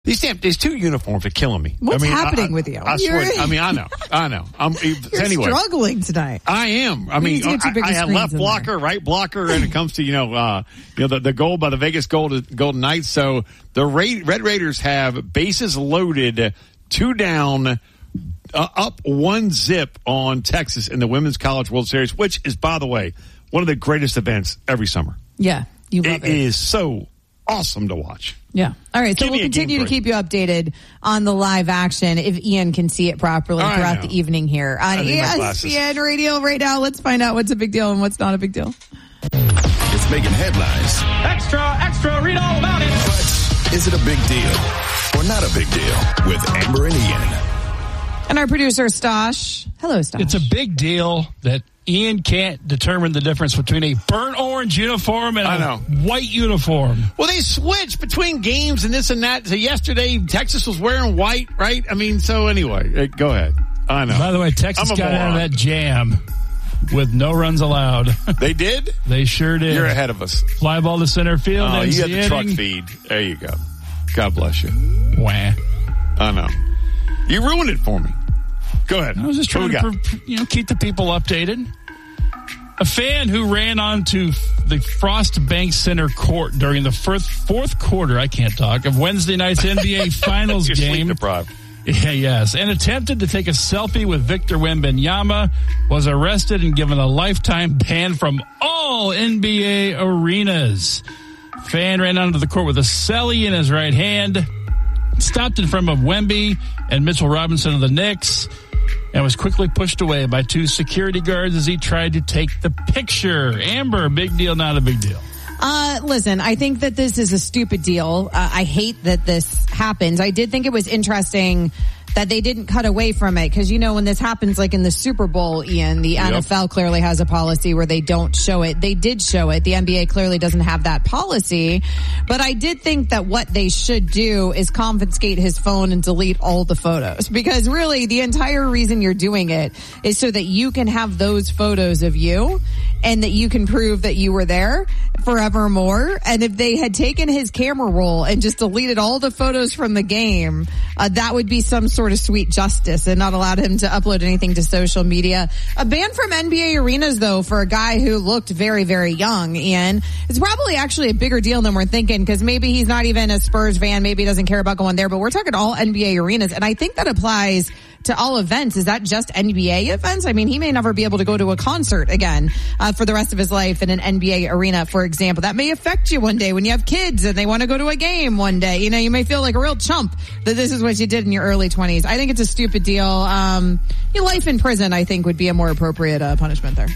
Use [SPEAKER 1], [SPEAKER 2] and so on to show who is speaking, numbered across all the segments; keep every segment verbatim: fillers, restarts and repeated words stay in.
[SPEAKER 1] These damn, these two uniforms are killing me.
[SPEAKER 2] What's
[SPEAKER 1] I mean,
[SPEAKER 2] happening
[SPEAKER 1] I, I,
[SPEAKER 2] with you?
[SPEAKER 1] I swear. I mean, I know. I know. I'm
[SPEAKER 2] You're
[SPEAKER 1] anyway.
[SPEAKER 2] struggling tonight.
[SPEAKER 1] I am. I mean, I, I have left blocker, right blocker, and it comes to you know, uh, you know, the, the goal by the Vegas Golden Golden Knights. So the Ra- Red Raiders have bases loaded, two down, uh, up one zip on Texas in the Women's College World Series, which is, by the way, one of the greatest events every summer.
[SPEAKER 2] Yeah, you love it.
[SPEAKER 1] It is so awesome to watch.
[SPEAKER 2] Yeah. All right. So
[SPEAKER 1] Give
[SPEAKER 2] we'll continue to keep you updated on the live action if Ian can see it properly
[SPEAKER 1] right,
[SPEAKER 2] throughout the evening here on E S P N Radio right now. Let's find out what's a big deal and what's not a big deal.
[SPEAKER 3] It's making headlines.
[SPEAKER 4] Extra, extra, read all about it.
[SPEAKER 3] But is it a big deal or not a big deal with Amber and Ian?
[SPEAKER 2] And our producer, Stosh. Hello, Stosh.
[SPEAKER 5] It's a big deal that Ian can't determine the difference between a burnt orange uniform and
[SPEAKER 1] I
[SPEAKER 5] a
[SPEAKER 1] know.
[SPEAKER 5] white uniform.
[SPEAKER 1] Well, they switch between games and this and that. So yesterday, Texas was wearing white, right? I mean, so anyway, go ahead. I know.
[SPEAKER 5] By the way, Texas
[SPEAKER 1] I'm a
[SPEAKER 5] got out of
[SPEAKER 1] moron.
[SPEAKER 5] that jam with no runs allowed.
[SPEAKER 1] They did?
[SPEAKER 5] They sure did.
[SPEAKER 1] You're ahead of us.
[SPEAKER 5] Fly ball to center field.
[SPEAKER 1] Oh,
[SPEAKER 5] ends
[SPEAKER 1] you had
[SPEAKER 5] the
[SPEAKER 1] the truck
[SPEAKER 5] inning.
[SPEAKER 1] feed. There you go. God bless you.
[SPEAKER 5] Wah.
[SPEAKER 1] I know. You ruined it for me. Go ahead.
[SPEAKER 5] I was just
[SPEAKER 1] What
[SPEAKER 5] trying
[SPEAKER 1] we
[SPEAKER 5] to,
[SPEAKER 1] got?
[SPEAKER 5] per- you know, keep the people updated. A fan who ran onto the Frost Bank Center court during the first, fourth quarter, I can't talk, of Wednesday night's N B A Finals
[SPEAKER 1] You're sleep
[SPEAKER 5] game.
[SPEAKER 1] deprived.
[SPEAKER 5] Yeah, yes, and attempted to take a selfie with Victor Wembanyama, was arrested and given a lifetime ban from all N B A arenas. Fan ran onto the court with a celly in his right hand, stopped in front of Wemby and Mitchell Robinson of the Knicks, and was quickly pushed away by two security guards as he tried to take the picture. Amber, big deal, not a big deal.
[SPEAKER 2] Uh, listen, I think that this is a stupid deal. Uh, I hate that this happens. I did think it was interesting that they didn't cut away from it because, you know, when this happens like in the Super Bowl, Ian, the
[SPEAKER 1] Yep.
[SPEAKER 2] N F L clearly has a policy where they don't show it. They did show it. The N B A clearly doesn't have that policy. But I did think that what they should do is confiscate his phone and delete all the photos because really the entire reason you're doing it is so that you can have those photos of you and that you can prove that you were there forevermore. And if they had taken his camera roll and just deleted all the photos from the game, uh, that would be some sort of sweet justice and not allowed him to upload anything to social media. A ban from N B A arenas, though, for a guy who looked very, very young, Ian, it's probably actually a bigger deal than we're thinking because maybe he's not even a Spurs fan. Maybe he doesn't care about going there, but we're talking all N B A arenas. And I think that applies to all events. Is that just N B A events? I mean, he may never be able to go to a concert again uh, for the rest of his life in an N B A arena, for example. That may affect you one day when you have kids and they want to go to a game one day. You know, you may feel like a real chump that this is what you did in your early twenties. I think it's a stupid deal. Um, your life in prison, I think, would be a more appropriate uh, punishment there.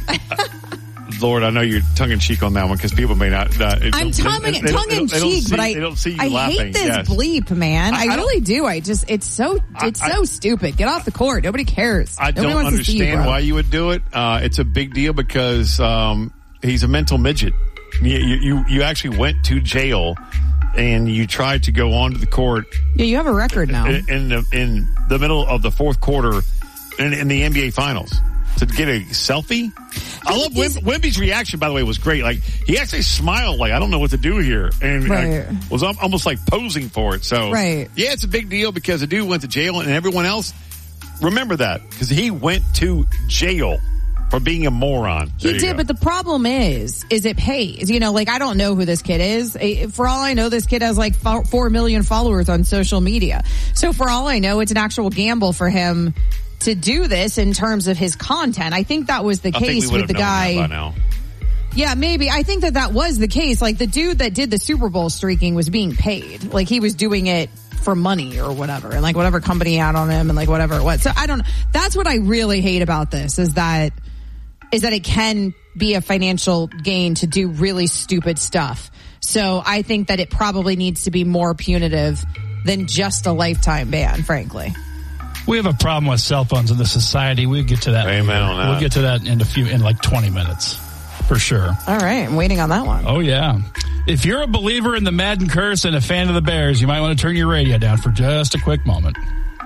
[SPEAKER 1] Lord, I know you're tongue-in-cheek on that one because people may not... Uh,
[SPEAKER 2] I'm tongue,
[SPEAKER 1] they, they
[SPEAKER 2] tongue in
[SPEAKER 1] they don't
[SPEAKER 2] cheek,
[SPEAKER 1] see,
[SPEAKER 2] but I,
[SPEAKER 1] they don't see you
[SPEAKER 2] I
[SPEAKER 1] laughing.
[SPEAKER 2] hate this
[SPEAKER 1] Yes.
[SPEAKER 2] bleep, man. I,
[SPEAKER 1] I- I
[SPEAKER 2] really do. I just, it's so, it's
[SPEAKER 1] I-
[SPEAKER 2] so stupid. Get off the court. Nobody cares.
[SPEAKER 1] I
[SPEAKER 2] Nobody
[SPEAKER 1] don't
[SPEAKER 2] wants to see you,
[SPEAKER 1] understand
[SPEAKER 2] bro.
[SPEAKER 1] why you would do it. Uh, it's a big deal because um, he's a mental midget. You, you, you actually went to jail and you tried to go onto the court
[SPEAKER 2] Yeah, you have a record now.
[SPEAKER 1] in, in, the, in the middle of the fourth quarter in, in the N B A Finals to get a selfie. I love Wim, Wemby's reaction, by the way, was great. Like, he actually smiled like, I don't know what to do here. And
[SPEAKER 2] Right.
[SPEAKER 1] like, was al- almost like posing for it. So,
[SPEAKER 2] Right.
[SPEAKER 1] yeah, it's a big deal because the dude went to jail and everyone else, remember that because he went to jail for being a moron.
[SPEAKER 2] He
[SPEAKER 1] There you
[SPEAKER 2] did,
[SPEAKER 1] go.
[SPEAKER 2] but the problem is, is it pays. You know, like, I don't know who this kid is. Eh, For all I know, this kid has like fo- four million followers on social media. So for all I know, it's an actual gamble for him to do this in terms of his content. I think that was the
[SPEAKER 1] I think
[SPEAKER 2] case
[SPEAKER 1] we would
[SPEAKER 2] with the
[SPEAKER 1] have known
[SPEAKER 2] guy.
[SPEAKER 1] that by now.
[SPEAKER 2] Yeah, maybe. I think that that was the case. Like, the dude that did the Super Bowl streaking was being paid. Like, he was doing it for money or whatever. And like whatever company he had on him and like whatever it was. So I don't know. That's what I really hate about this is that, is that it can be a financial gain to do really stupid stuff. So I think that it probably needs to be more punitive than just a lifetime ban, frankly.
[SPEAKER 5] We have a problem with cell phones in this society. We'll get to that.
[SPEAKER 1] Amen
[SPEAKER 5] later.
[SPEAKER 1] on that.
[SPEAKER 5] We'll get to that in a few, in like twenty minutes, for sure.
[SPEAKER 2] All right, I'm waiting on that one.
[SPEAKER 5] Oh yeah. If you're a believer in the Madden curse and a fan of the Bears, you might want to turn your radio down for just a quick moment.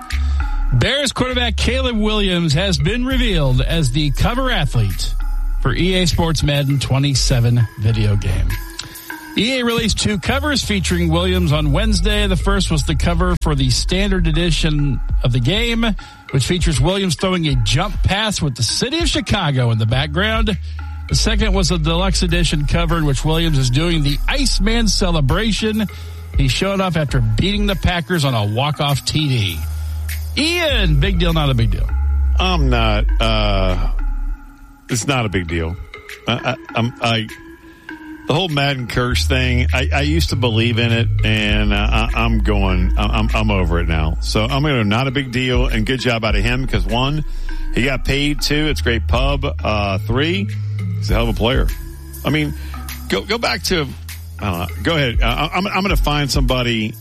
[SPEAKER 5] Bears quarterback Caleb Williams has been revealed as the cover athlete for E A Sports Madden twenty-seven video game. E A released two covers featuring Williams on Wednesday. The first was the cover for the standard edition of the game, which features Williams throwing a jump pass with the city of Chicago in the background. The second was a deluxe edition cover in which Williams is doing the Iceman celebration. He showed off after beating the Packers on a walk-off T D. Ian, big deal, not a big deal?
[SPEAKER 1] I'm not. Uh, it's not a big deal. I, I, I'm, I, the whole Madden curse thing, I, I used to believe in it, and I, I'm going, I'm, I'm over it now. So I'm going to not a big deal, and good job out of him, because one, he got paid. Two, it's great pub. Uh, three, he's a hell of a player. I mean, go go back to, I don't know, go ahead. Uh, I'm, I'm going to find somebody.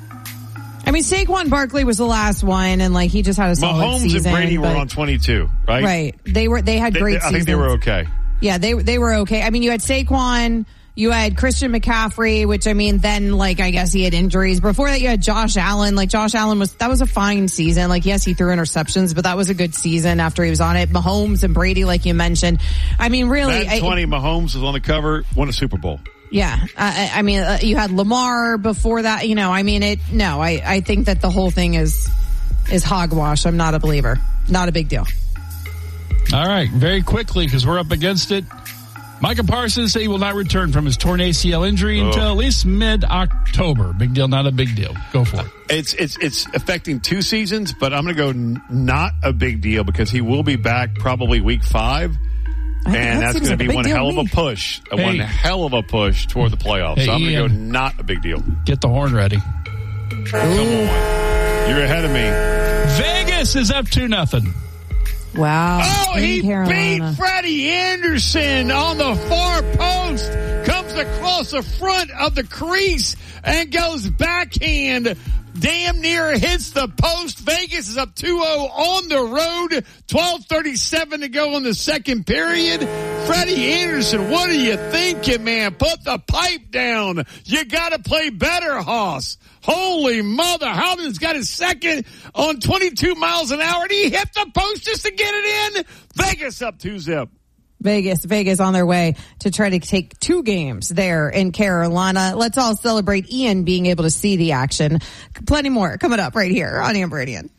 [SPEAKER 2] I mean, Saquon Barkley was the last one, and like he just had a solid
[SPEAKER 1] Mahomes
[SPEAKER 2] season.
[SPEAKER 1] Mahomes and Brady were on twenty-two, right?
[SPEAKER 2] Right. They were. They had
[SPEAKER 1] they,
[SPEAKER 2] great.
[SPEAKER 1] They, I
[SPEAKER 2] seasons.
[SPEAKER 1] think they were okay.
[SPEAKER 2] Yeah, they they were okay. I mean, you had Saquon, you had Christian McCaffrey, which I mean, then like I guess he had injuries. Before that, you had Josh Allen. Like Josh Allen was that was a fine season. Like yes, he threw interceptions, but that was a good season after he was on it. Mahomes and Brady, like you mentioned. I mean, really,
[SPEAKER 1] that twenty I, Mahomes was on the cover, won a Super Bowl.
[SPEAKER 2] Yeah, I, I mean, uh, you had Lamar before that. You know, I mean, it. No, I, I think that the whole thing is is hogwash. I'm not a believer. Not a big deal.
[SPEAKER 5] All right, very quickly because we're up against it. Micah Parsons say he will not return from his torn A C L injury oh. until at least mid-October. Big deal, not a big deal. Go for it.
[SPEAKER 1] It's it's it's affecting two seasons, but I'm going to go n- not a big deal because he will be back probably week five. And that that's going to like be one hell of a push, hey. one hell of a push toward the playoffs. Hey, so I'm going to go not a big deal.
[SPEAKER 5] Get the horn ready.
[SPEAKER 1] Come on. You're ahead of me.
[SPEAKER 5] Vegas is up two nothing.
[SPEAKER 2] Wow.
[SPEAKER 1] Oh, he
[SPEAKER 2] Carolina.
[SPEAKER 1] beat Freddie Anderson on the far post. Comes across the front of the crease and goes backhand. Damn near hits the post. Vegas is up two oh on the road. twelve thirty-seven to go in the second period. Freddie Anderson, what are you thinking, man? Put the pipe down. You got to play better, Hoss. Holy mother. Howden's got his second on twenty-two miles an hour, and he hit the post just to get it in. Vegas up two zip.
[SPEAKER 2] Vegas, Vegas on their way to try to take two games there in Carolina. Let's all celebrate Ian being able to see the action. Plenty more coming up right here on Amber Radiant.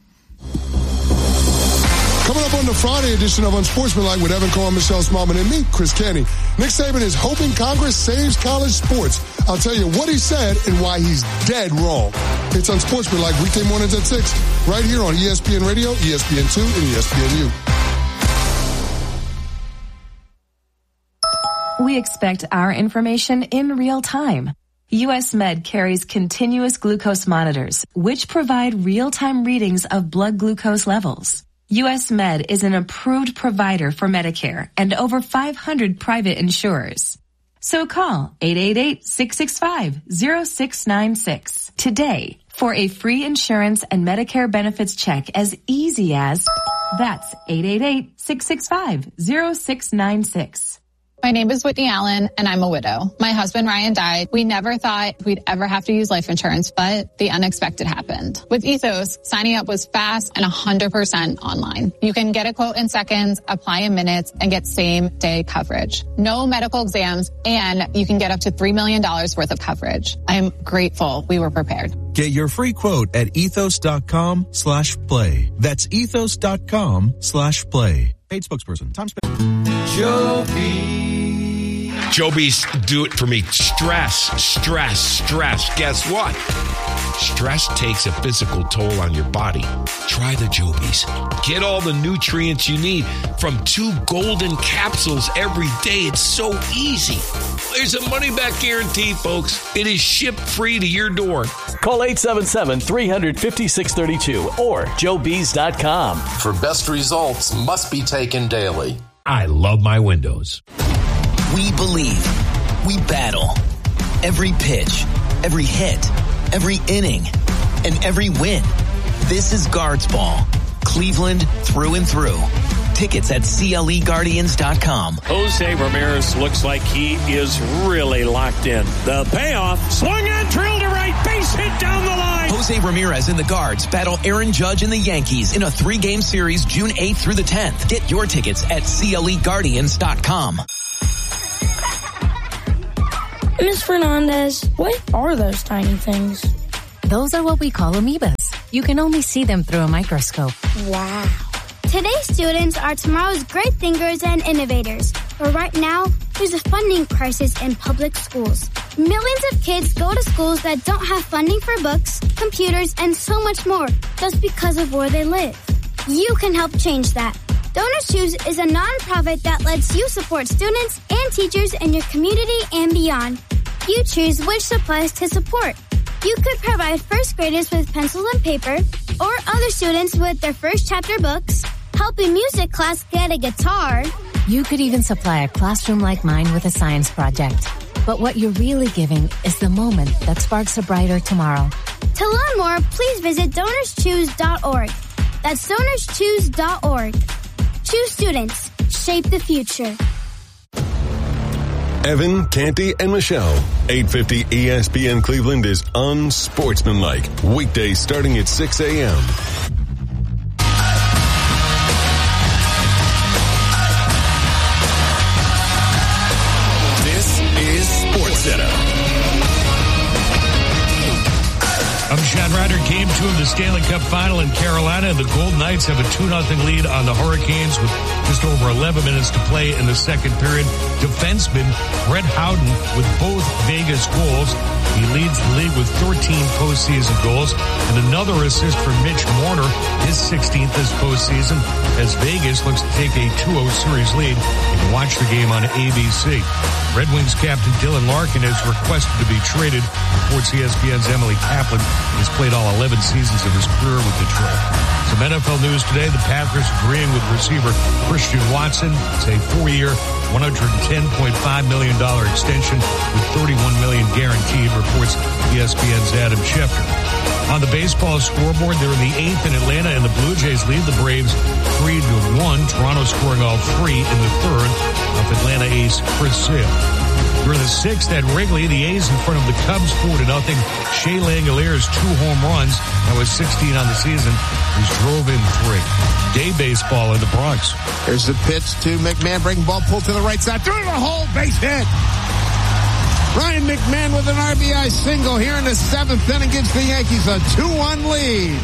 [SPEAKER 6] Coming up on the Friday edition of Unsportsmanlike with Evan Cohen, Michelle Smallman, and me, Chris Canty. Nick Saban is hoping Congress saves college sports. I'll tell you what he said and why he's dead wrong. It's Unsportsmanlike weekday mornings at six, right here on E S P N Radio, E S P N two, and E S P N U.
[SPEAKER 7] We expect our information in real time. U S Med carries continuous glucose monitors, which provide real-time readings of blood glucose levels. U S Med is an approved provider for Medicare and over five hundred private insurers. So call eight eight eight, six six five, zero six nine six today for a free insurance and Medicare benefits check as easy as that's eight eight eight, six six five, zero six nine six.
[SPEAKER 8] My name is Whitney Allen, and I'm a widow. My husband, Ryan, died. We never thought we'd ever have to use life insurance, but the unexpected happened. With Ethos, signing up was fast and one hundred percent online. You can get a quote in seconds, apply in minutes, and get same-day coverage. No medical exams, and you can get up to three million dollars worth of coverage. I'm grateful we were prepared.
[SPEAKER 9] Get your free quote at ethos.com slash play. That's ethos.com slash play. Paid spokesperson. Time spent.
[SPEAKER 10] Joby. Joby's do it for me. Stress, stress, stress. Guess what? Stress takes a physical toll on your body. Try the Jobies. Get all the nutrients you need from two golden capsules every day. It's so easy. There's a money-back guarantee, folks. It is shipped free to your door.
[SPEAKER 11] Call eight seven seven, three five six three two or joe bees dot com.
[SPEAKER 12] For best results, must be taken daily.
[SPEAKER 10] I love my windows.
[SPEAKER 13] We believe. We battle. Every pitch, every hit, every inning, and every win. This is Guards Ball. Cleveland through and through. Tickets at C L E Guardians dot com.
[SPEAKER 14] Jose Ramirez looks like he is really locked in. The payoff, swung and drilled to right, base hit down the line.
[SPEAKER 13] Jose Ramirez and the Guards battle Aaron Judge and the Yankees in a three-game series June eighth through the tenth. Get your tickets at C L E Guardians dot com.
[SPEAKER 15] Miss Fernandez, what are those tiny things?
[SPEAKER 16] Those are what we call amoebas. You can only see them through a microscope.
[SPEAKER 15] Wow.
[SPEAKER 17] Today's students are tomorrow's great thinkers and innovators. But right now, there's a funding crisis in public schools. Millions of kids go to schools that don't have funding for books, computers, and so much more just because of where they live. You can help change that. Donors Choose is a nonprofit that lets you support students and teachers in your community and beyond. You choose which supplies to support. You could provide first graders with pencils and paper, or other students with their first chapter books, help a music class get a guitar.
[SPEAKER 16] You could even supply a classroom like mine with a science project. But what you're really giving is the moment that sparks a brighter tomorrow.
[SPEAKER 17] To learn more, please visit donors choose dot org. That's donors choose dot org. Choose students. Shape the future.
[SPEAKER 3] Evan, Canty, and Michelle. eight fifty E S P N Cleveland is unsportsmanlike. Weekdays starting at six a.m. This is SportsCenter.
[SPEAKER 18] I'm Sean Ryder. Game two of the Stanley Cup Final in Carolina. The Golden Knights have a two nothing lead on the Hurricanes with just over eleven minutes to play in the second period. Defenseman Brett Howden with both Vegas goals. He leads the league with thirteen postseason goals and another assist for Mitch Marner, his sixteenth this postseason, as Vegas looks to take a two oh series lead. You can watch the game on A B C. Red Wings captain Dylan Larkin has requested to be traded, reports E S P N's Emily Kaplan. He's played all eleven seasons of his career with Detroit. Some N F L news today. The Packers agreeing with receiver Christian Watson. It's a four-year, one hundred ten point five million dollars extension with thirty-one million dollars guaranteed, reports E S P N's Adam Schefter. On the baseball scoreboard, they're in the eighth in Atlanta, and the Blue Jays lead the Braves three to one. Toronto scoring all three in the third of Atlanta ace Chris Sale. During the sixth at Wrigley, the A's in front of the Cubs four to nothing. Shea Langoliers two home runs. That was sixteen on the season. He's drove in three. Day baseball in the Bronx.
[SPEAKER 19] Here's the pitch to McMahon. Breaking ball pulled to the right side. Through the hole. Base hit. Ryan McMahon with an R B I single here in the seventh inning gives the Yankees a two one lead.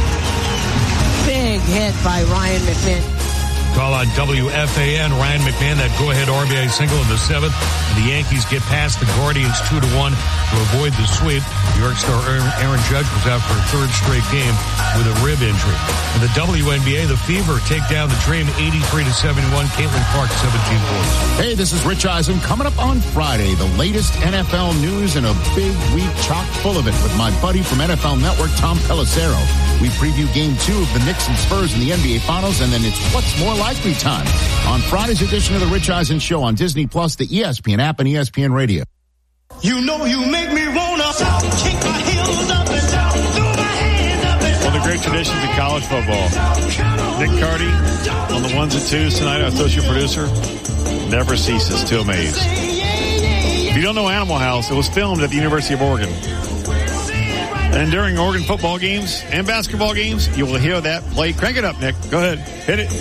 [SPEAKER 20] Big hit by Ryan McMahon.
[SPEAKER 18] Call on W F A N. Ryan McMahon, that go-ahead R B I single in the seventh. And the Yankees get past the Guardians two to one to avoid the sweep. New York star Aaron Judge was out for a third straight game with a rib injury. In the W N B A, the Fever take down the Dream eighty-three to seventy-one. Caitlin Clark, seventeen points.
[SPEAKER 21] Hey, this is Rich Eisen. Coming up on Friday, the latest N F L news and a big week chock full of it with my buddy from N F L Network, Tom Pelissero. We preview game two of the Knicks and Spurs in the N B A Finals, and then it's What's More Likely time on Friday's edition of the Rich Eisen Show on Disney Plus, the E S P N app, and E S P N Radio.
[SPEAKER 22] You know you make me wanna kick my heels up and down, throw my hands up and down.
[SPEAKER 1] One of the great traditions of college football. Nick Cardy on the ones and twos tonight, our associate producer, never ceases to amaze. If you don't know Animal House, it was filmed at the University of Oregon. And during Oregon football games and basketball games, you will hear that play. Crank it up, Nick. Go ahead. Hit it.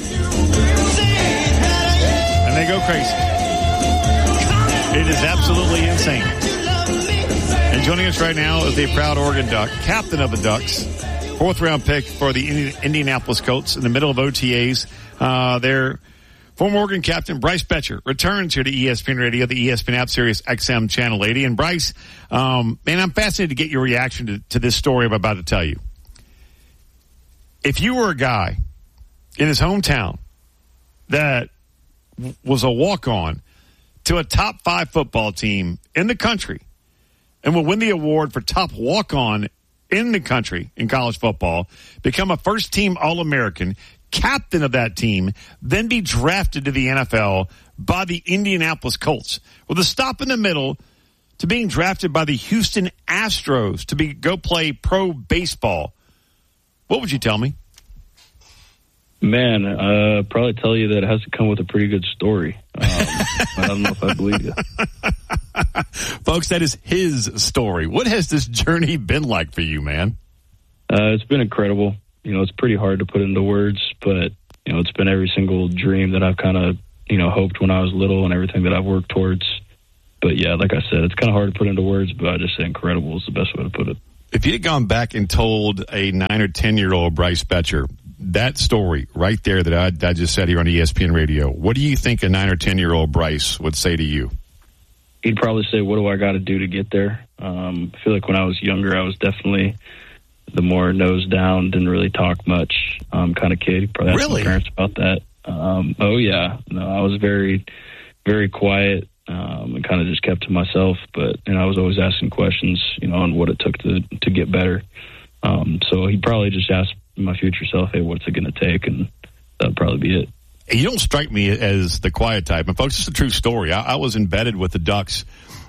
[SPEAKER 1] And they go crazy. It is absolutely insane. And joining us right now is the proud Oregon Duck, captain of the Ducks, fourth round pick for the Indianapolis Colts in the middle of O T As. Uh, their former Oregon captain, Bryce Betcher, returns here to E S P N Radio, the E S P N app, Sirius X M Channel eighty. And Bryce, um, man, I'm fascinated to get your reaction to, to this story I'm about to tell you. If you were a guy in his hometown that was a walk-on to a top five football team in the country and will win the award for top walk-on in the country in college football, become a first-team All-American, captain of that team, then be drafted to the N F L by the Indianapolis Colts, with a stop in the middle to being drafted by the Houston Astros to be go play pro baseball, what would you tell me?
[SPEAKER 23] Man, uh, probably tell you that it has to come with a pretty good story. Um, I don't know if I believe you.
[SPEAKER 1] Folks, that is his story. What has this journey been like for you, man?
[SPEAKER 23] Uh, it's been incredible. You know, it's pretty hard to put into words, but, you know, it's been every single dream that I've kind of, you know, hoped when I was little and everything that I've worked towards. but yeah, like I said, it's kind of hard to put into words, but I just say incredible is the best way to put it.
[SPEAKER 1] If you had gone back and told a nine or ten year old Bryce Boettcher that story right there that I, I just said here on E S P N Radio, what do you think a nine or ten year old Bryce would say to you?
[SPEAKER 23] He'd probably say, what do I got to do to get there? Um, I feel like when I was younger, I was definitely the more nose down, didn't really talk much um, kind of kid. He'd probably ask
[SPEAKER 1] Really?
[SPEAKER 23] my parents about that. Um, oh, yeah. No, I was very, very quiet um, and kind of just kept to myself. But and I was always asking questions, you know, on what it took to, to get better. Um, so he'd probably just ask my future self, hey, what's it going to take? And that'd probably be it.
[SPEAKER 1] You don't strike me as the quiet type. And, folks, it's a true story. I, I was embedded with the Ducks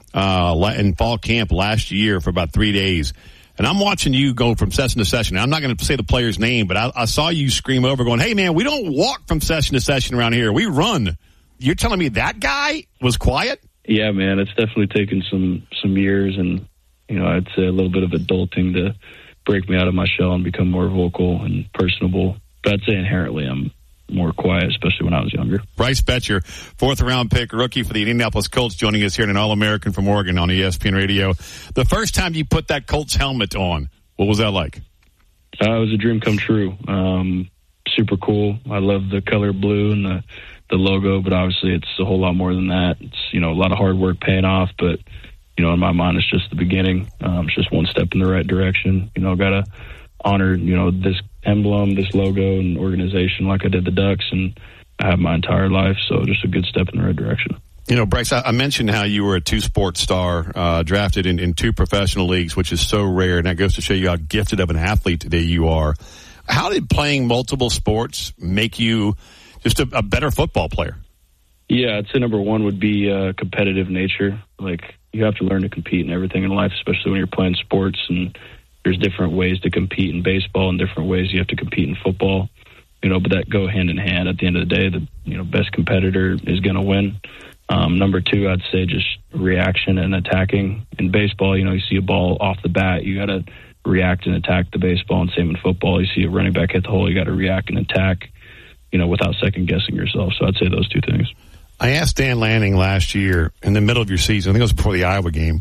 [SPEAKER 1] uh, in fall camp last year for about three days. And I'm watching you go from session to session. Now, I'm not going to say the player's name, but I, I saw you scream over going, hey, man, we don't walk from session to session around here. We run. You're telling me that guy was quiet?
[SPEAKER 23] Yeah, man, it's definitely taken some, some years and, you know, I'd say a little bit of adulting to break me out of my shell and become more vocal and personable. But I'd say inherently I'm more quiet, especially when I was younger.
[SPEAKER 1] Bryce Boettcher, fourth round pick, rookie for the Indianapolis Colts, joining us here in an All-American from Oregon on E S P N Radio. The first time you put that Colts helmet on, what was that like?
[SPEAKER 23] Uh, it was a dream come true. Um, super cool. I love the color blue and the, the logo, but obviously it's a whole lot more than that. It's, you know, a lot of hard work paying off, but, you know, in my mind, it's just the beginning. Um, it's just one step in the right direction. You know, got to honor, you know, this emblem, this logo and organization like I did the Ducks, and I have my entire life, so just a good step in the right direction.
[SPEAKER 1] You know, Bryce, I, I mentioned how you were a two-sport star, uh, drafted in, in two professional leagues, which is so rare, and that goes to show you how gifted of an athlete that you are. How did playing multiple sports make you just a, a better football player?
[SPEAKER 23] Yeah, I'd say number one would be uh, competitive nature. Like, you have to learn to compete in everything in life, especially when you're playing sports, and there's different ways to compete in baseball and different ways you have to compete in football, you know, but that go hand in hand. At the end of the day, the, you know, best competitor is going to win. Um, number two, I'd say just reaction and attacking. In baseball, you know, you see a ball off the bat, you got to react and attack the baseball, and same in football. You see a running back hit the hole, you got to react and attack, you know, without second guessing yourself. So I'd say those two things.
[SPEAKER 1] I asked Dan Lanning last year in the middle of your season, I think it was before the Iowa game,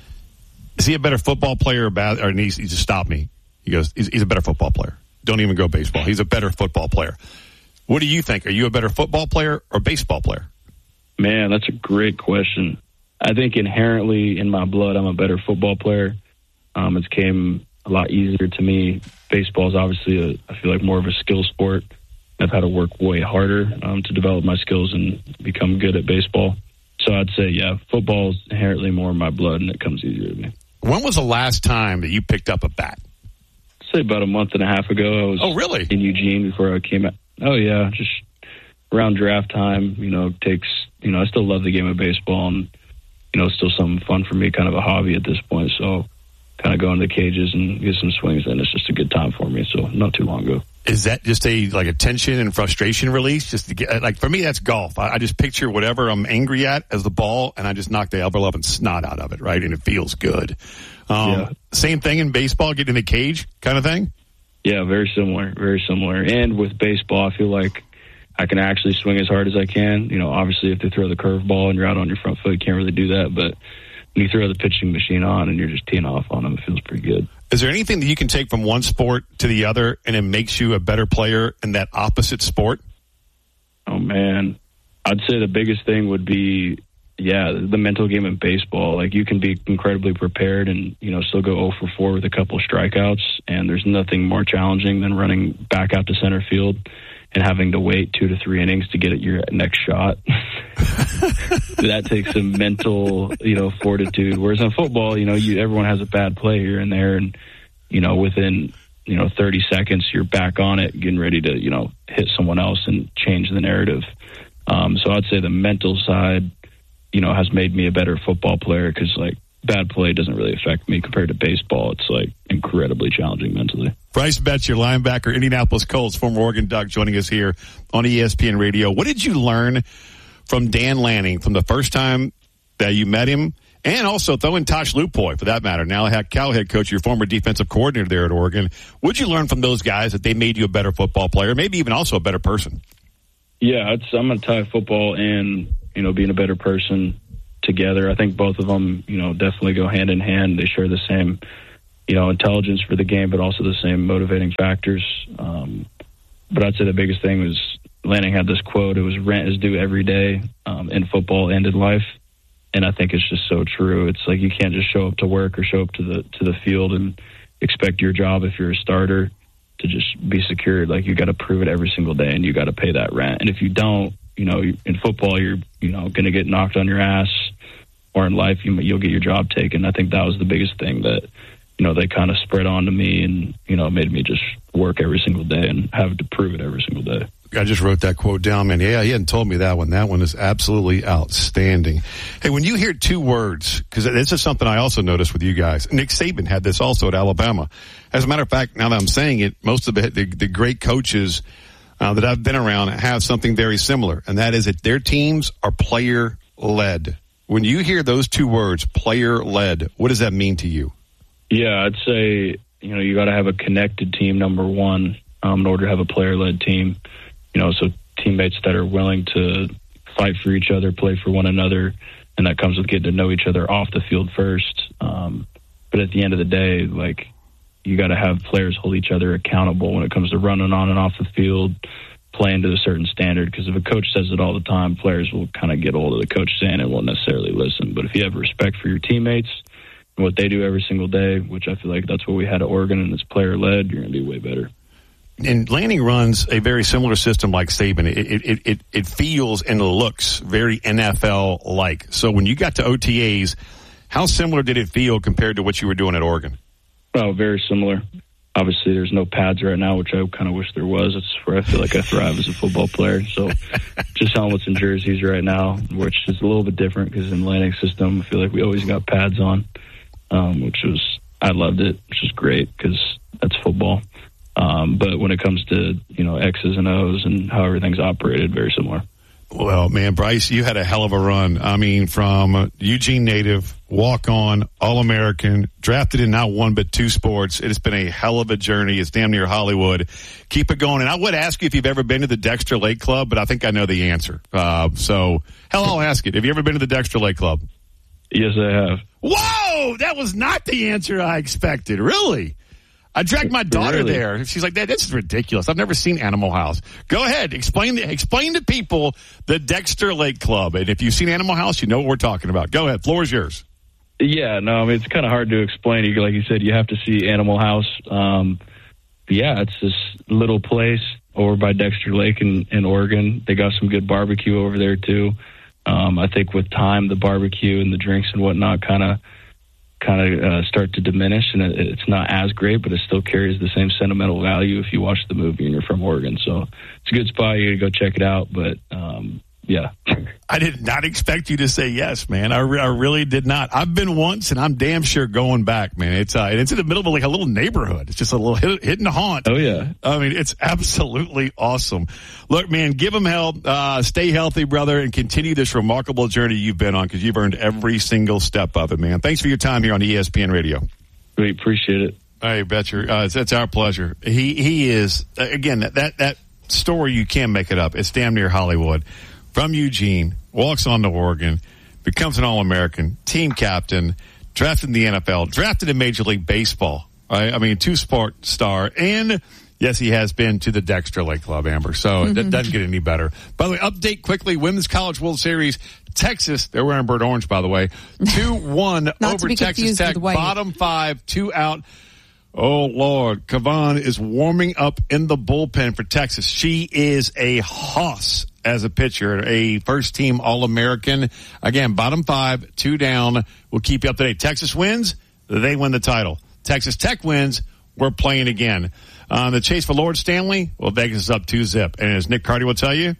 [SPEAKER 1] is he a better football player? About, or he, he just stopped me. He goes, he's, he's a better football player. Don't even go baseball. He's a better football player. What do you think? Are you a better football player or baseball player?
[SPEAKER 23] Man, that's a great question. I think inherently in my blood, I'm a better football player. Um, it's came a lot easier to me. Baseball is obviously, a, I feel like, more of a skill sport. I've had to work way harder um, to develop my skills and become good at baseball. So I'd say, yeah, football is inherently more in my blood, and it comes easier to me.
[SPEAKER 1] When was the last time that you picked up a bat?
[SPEAKER 23] I'd say about a month and a half ago. I was
[SPEAKER 1] oh, really?
[SPEAKER 23] in Eugene before I came out. Oh, yeah, just around draft time, you know, takes, you know, I still love the game of baseball, and, you know, it's still something fun for me, kind of a hobby at this point. So kind of go into the cages and get some swings in. It's just a good time for me, so not too long ago.
[SPEAKER 1] Is that just a like a tension and frustration release? Just to get, like, for me, that's golf. I, I just picture whatever I'm angry at as the ball, and I just knock the elbow and snot out of it, right? And it feels good. Um, yeah. Same thing in baseball, get in the cage kind of thing?
[SPEAKER 23] Yeah, very similar, very similar. And with baseball, I feel like I can actually swing as hard as I can. You know, obviously if they throw the curveball and you're out on your front foot, you can't really do that. But when you throw the pitching machine on and you're just teeing off on them, it feels pretty good.
[SPEAKER 1] Is there anything that you can take from one sport to the other and it makes you a better player in that opposite sport?
[SPEAKER 23] Oh, man. I'd say the biggest thing would be, yeah, the mental game in baseball. Like, you can be incredibly prepared and, you know, still go oh for four with a couple of strikeouts, and there's nothing more challenging than running back out to center field and having to wait two to three innings to get at your next shot. That takes some mental, you know, fortitude. Whereas in football, you know, you everyone has a bad play here and there, and, you know, within, you know, thirty seconds, you're back on it, getting ready to, you know, hit someone else and change the narrative. Um, so I'd say the mental side, you know, has made me a better football player, because, like, bad play doesn't really affect me compared to baseball. It's, like, incredibly challenging mentally.
[SPEAKER 1] Bryce Boettcher, linebacker, Indianapolis Colts, former Oregon Duck, joining us here on E S P N Radio. What did you learn from Dan Lanning from the first time that you met him, and also throw in Tosh Lupoy, for that matter, now Cal head coach, your former defensive coordinator there at Oregon? What did you learn from those guys that they made you a better football player, maybe even also a better person?
[SPEAKER 23] Yeah, it's, I'm going to tie football and, you know, being a better person together. I think both of them, you know, definitely go hand in hand. They share the same, you know, intelligence for the game, but also the same motivating factors. Um, but I'd say the biggest thing was Lanning had this quote. It was rent is due every day um, in football and in life. And I think it's just so true. It's like you can't just show up to work or show up to the to the field and expect your job if you're a starter to just be secured. Like you got to prove it every single day, and you got to pay that rent. And if you don't, you know, in football, you're you know going to get knocked on your ass, or in life, you, you'll get your job taken. I think that was the biggest thing that you know they kind of spread on to me, and you know made me just work every single day and have to prove it every single day.
[SPEAKER 2] I just wrote that quote down, man. Yeah, he hadn't told me that one. That one is absolutely outstanding. Hey, when you hear two words, because this is something I also noticed with you guys. Nick Saban had this also at Alabama. As a matter of fact, now that I'm saying it, most of the, the, the great coaches uh, that I've been around have something very similar, and that is that their teams are player-led. When you hear those two words, player-led, what does that mean to you?
[SPEAKER 23] Yeah, I'd say, you know, you got to have a connected team, number one, um, in order to have a player-led team. You know, so teammates that are willing to fight for each other, play for one another, and that comes with getting to know each other off the field first. Um, but at the end of the day, like, you got to have players hold each other accountable when it comes to running on and off the field, playing to a certain standard. Because if a coach says it all the time, players will kind of get old of the coach saying it and won't necessarily listen. But if you have respect for your teammates and what they do every single day, which I feel like that's what we had at Oregon, and it's player-led, you're going to be way better.
[SPEAKER 2] And Lanning runs a very similar system like Saban. It, it, it, it feels and looks very N F L-like. So when you got to O T As, how similar did it feel compared to what you were doing at Oregon?
[SPEAKER 23] Oh, very similar. Obviously, there's no pads right now, which I kind of wish there was. It's where I feel like I thrive as a football player. So just helmets and jerseys right now, which is a little bit different because in Lanning's system, I feel like we always got pads on, um, which was, I loved it, which was great because that's football. Um, but when it comes to, you know, X's and O's and how everything's operated, very similar.
[SPEAKER 2] Well, man, Bryce, you had a hell of a run. I mean, from Eugene native, walk-on, All-American, drafted in not one but two sports. It has been a hell of a journey. It's damn near Hollywood. Keep it going. And I would ask you if you've ever been to the Dexter Lake Club, but I think I know the answer. Uh, so, hell, I'll ask it. Have you ever been to the Dexter Lake Club?
[SPEAKER 23] Yes, I have.
[SPEAKER 2] Whoa! That was not the answer I expected. Really? I dragged my daughter
[SPEAKER 23] really?
[SPEAKER 2] there. She's like, Dad, this is ridiculous. I've never seen Animal House. Go ahead. Explain the, explain to people the Dexter Lake Club. And if you've seen Animal House, you know what we're talking about. Go ahead. Floor is yours.
[SPEAKER 23] Yeah, no, I mean, it's kind of hard to explain. Like you said, you have to see Animal House. Um, but yeah, it's this little place over by Dexter Lake in, in Oregon. They got some good barbecue over there, too. Um, I think with time, the barbecue and the drinks and whatnot kind of kind of uh, start to diminish, and it, it's not as great, but it still carries the same sentimental value if you watch the movie and you're from Oregon. So it's a good spot. You got to go check it out. But um, yeah,
[SPEAKER 2] I did not expect you to say yes, man. I, re- I really did not. I've been once, and I'm damn sure going back, man. It's uh, it's in the middle of like a little neighborhood. It's just a little hid- hidden haunt.
[SPEAKER 23] Oh yeah,
[SPEAKER 2] I mean, it's absolutely awesome. Look, man, give them hell. Uh, stay healthy, brother, and continue this remarkable journey you've been on because you've earned every single step of it, man. Thanks for your time here on E S P N Radio.
[SPEAKER 23] Great, appreciate it.
[SPEAKER 2] Hey, Betcher, uh, it's, it's our pleasure. He he is again that, that that story you can't make it up. It's damn near Hollywood. From Eugene, walks on to Oregon, becomes an All-American, team captain, drafted in the N F L, drafted in Major League Baseball. Right? I mean, two-sport star, and yes, he has been to the Dexter Lake Club, Amber. So mm-hmm. That doesn't get any better. By the way, update quickly, Women's College World Series, Texas, they're wearing burnt orange, by the way, two one over Texas Tech, bottom five, two out. Oh, Lord. Kavan is warming up in the bullpen for Texas. She is a hoss as a pitcher, a first-team All-American. Again, bottom five, two down. We'll keep you up to date. Texas wins, they win the title. Texas Tech wins, we're playing again. Uh, the chase for Lord Stanley, well, Vegas is up two zip. And as Nick Carty will tell you,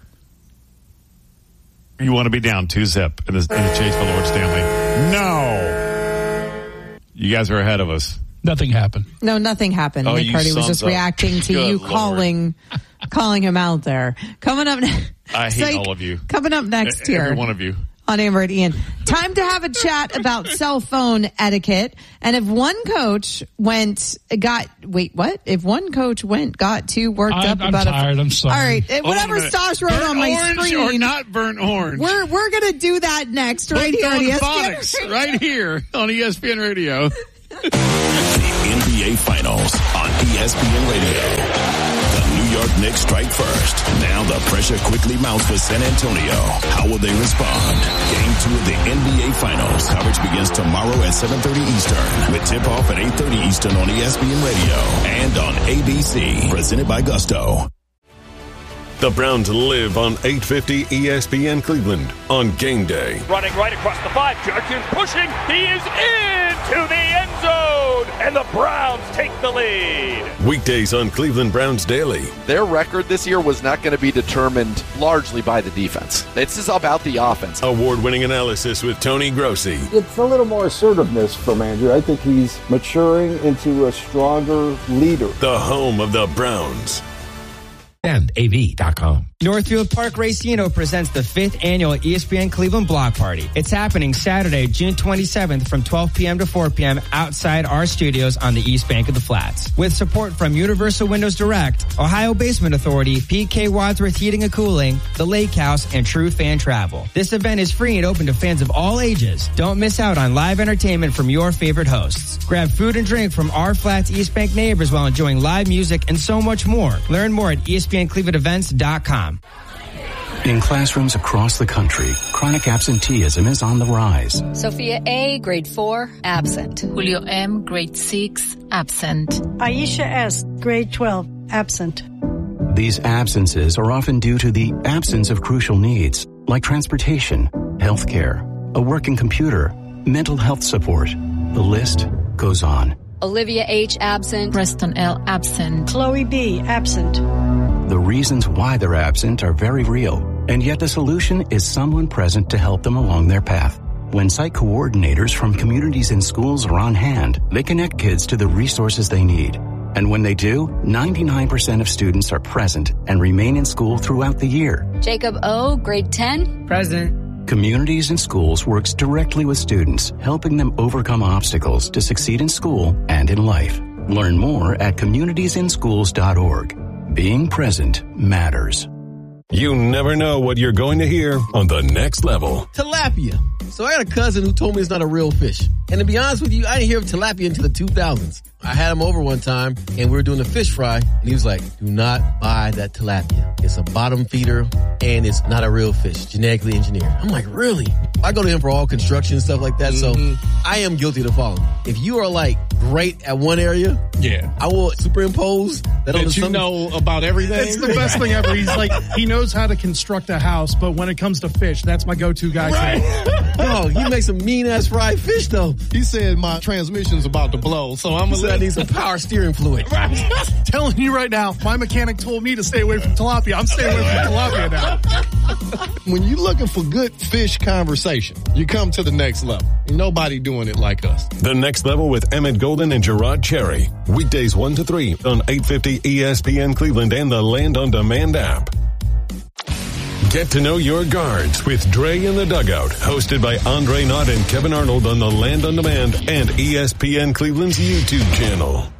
[SPEAKER 2] you want to be down two zip in the, in the chase for Lord Stanley. No. You guys are ahead of us.
[SPEAKER 4] Nothing happened.
[SPEAKER 5] No, nothing happened.
[SPEAKER 2] Oh,
[SPEAKER 5] Nick Carty was just up. reacting to Good you Lord. calling calling him out there. Coming up next.
[SPEAKER 2] I hate
[SPEAKER 5] Psych,
[SPEAKER 2] all of you.
[SPEAKER 5] Coming up next
[SPEAKER 2] Every
[SPEAKER 5] here.
[SPEAKER 2] one of you.
[SPEAKER 5] On Amber and Ian. Time to have a chat about cell phone etiquette. And if one coach went, got, wait, what? If one coach went, got too worked
[SPEAKER 18] I,
[SPEAKER 5] up
[SPEAKER 18] I'm
[SPEAKER 5] about
[SPEAKER 18] tired,
[SPEAKER 5] a,
[SPEAKER 18] I'm sorry.
[SPEAKER 5] All right. Whatever Stosh wrote
[SPEAKER 1] burnt
[SPEAKER 5] on my
[SPEAKER 1] orange
[SPEAKER 5] screen.
[SPEAKER 1] Or not burnt orange.
[SPEAKER 5] We're, we're going to do that next right here on E S P N.
[SPEAKER 1] Phonics, right here on E S P N Radio.
[SPEAKER 4] The N B A Finals on E S P N Radio. The New York Knicks strike first. Now the pressure quickly mounts for San Antonio. How will they respond? Game two of the N B A Finals. Coverage begins tomorrow at seven thirty Eastern with tip-off at eight thirty Eastern on E S P N Radio and on A B C. Presented by Gusto.
[SPEAKER 3] The Browns live on eight fifty E S P N Cleveland on game day.
[SPEAKER 6] Running right across the five. Judkins pushing. He is into the end zone. And the Browns take the lead.
[SPEAKER 3] Weekdays on Cleveland Browns Daily.
[SPEAKER 12] Their record this year was not going to be determined largely by the defense. This is about the offense.
[SPEAKER 3] Award-winning analysis with Tony Grossi.
[SPEAKER 7] It's a little more assertiveness from Andrew. I think he's maturing into a stronger leader.
[SPEAKER 3] The home of the Browns.
[SPEAKER 10] and A V dot com.
[SPEAKER 24] Northfield Park Racino presents the fifth annual E S P N Cleveland Block Party. It's happening Saturday, June twenty-seventh from twelve p.m. to four p.m. outside our studios on the East Bank of the Flats. With support from Universal Windows Direct, Ohio Basement Authority, P K Wadsworth Heating and Cooling, The Lake House, and True Fan Travel. This event is free and open to fans of all ages. Don't miss out on live entertainment from your favorite hosts. Grab food and drink from our Flats East Bank neighbors while enjoying live music and so much more. Learn more at E S P N Cleveland Events dot com.
[SPEAKER 25] In classrooms across the country, chronic absenteeism is on the rise.
[SPEAKER 26] Sophia A., grade four, absent. Julio M., grade six, absent.
[SPEAKER 27] Aisha S., grade twelve, absent.
[SPEAKER 25] These absences are often due to the absence of crucial needs, like transportation, healthcare, a working computer, mental health support. The list goes on.
[SPEAKER 26] Olivia H., absent. Preston L., absent.
[SPEAKER 27] Chloe B., absent.
[SPEAKER 25] The reasons why they're absent are very real, and yet the solution is someone present to help them along their path. When site coordinators from communities and schools are on hand, they connect kids to the resources they need. And when they do, ninety-nine percent of students are present and remain in school throughout the year.
[SPEAKER 26] Jacob O., grade ten.
[SPEAKER 24] Present.
[SPEAKER 25] Communities and Schools works directly with students, helping them overcome obstacles to succeed in school and in life. Learn more at communities in schools dot org. Being present matters.
[SPEAKER 3] You never know what you're going to hear on The Next Level.
[SPEAKER 28] Tilapia. So I got a cousin who told me it's not a real fish. And to be honest with you, I didn't hear of tilapia until the two thousands. I had him over one time, and we were doing a fish fry, and he was like, do not buy that tilapia. It's a bottom feeder, and it's not a real fish, genetically engineered. I'm like, really? I go to him for all construction and stuff like that, mm-hmm. so I am guilty to following. If you are, like, great at one area,
[SPEAKER 18] yeah,
[SPEAKER 28] I will superimpose that,
[SPEAKER 18] that
[SPEAKER 28] on the
[SPEAKER 18] you
[SPEAKER 28] something.
[SPEAKER 18] know about everything.
[SPEAKER 29] It's the best thing ever. He's like, he knows how to construct a house, but when it comes to fish, that's my go-to guy.
[SPEAKER 28] Right. No, he makes some mean-ass fried fish, though.
[SPEAKER 29] He said my transmission's about to blow, so I'm
[SPEAKER 28] gonna. I need some power steering fluid.
[SPEAKER 29] Right. Telling you right now, my mechanic told me to stay away from tilapia. I'm staying away from tilapia now.
[SPEAKER 18] When you're looking for good fish conversation, you come to The Next Level. Nobody doing it like us.
[SPEAKER 3] The Next Level with Emmett Golden and Gerard Cherry. Weekdays one to three on eight fifty E S P N Cleveland and the Land on Demand app. Get to know your guards with Dre in the Dugout, hosted by Andre Knott and Kevin Arnold on the Land on Demand and E S P N Cleveland's YouTube channel.